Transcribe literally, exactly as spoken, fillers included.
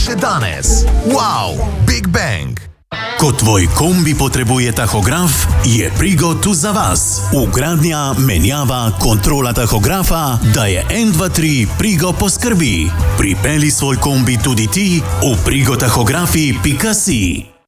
še danes. Wow, Big Bang! Ko tvoj kombi potrebuje tahograf, je Prigo tu za vas. Vgradnja, menjava, kontrola tahografa, da je en dva tri Prigo poskrbi. Pripelji svoj kombi tudi ti v prigotahografi pika si.